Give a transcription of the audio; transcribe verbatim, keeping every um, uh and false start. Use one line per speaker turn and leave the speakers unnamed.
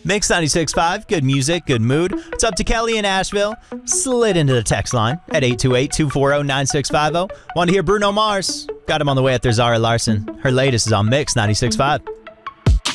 Mix ninety-six point five, good music, good mood. It's up to Kelly in Asheville. Slid into the text line at eight two eight, two four zero, nine six five zero. Want to hear Bruno Mars? Got him on the way after Zara Larson. Her latest is on Mix ninety-six point five.